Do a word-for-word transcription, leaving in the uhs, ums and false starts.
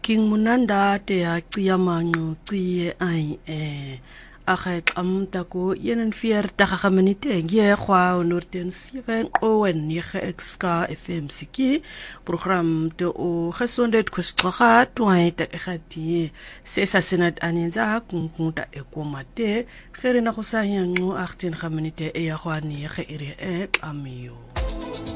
King Munanda te a tia mangu tia ai e a khet am tako yenen vier daga minute ngie kwa onorten seven o en nege exka F M siki program de o gesondheid kusqaga twai te khati sesa senat anenza kunkunta ekomate khere na go sa yangu achttien minute e ya go ane ge ire e amiyo